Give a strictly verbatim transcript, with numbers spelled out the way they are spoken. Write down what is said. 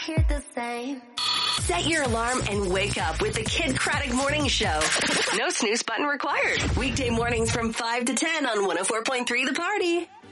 hear the same. Set your alarm and wake up with the Kid Craddock Morning Show. No snooze button required. Weekday mornings from five to ten on one oh four point three The Party.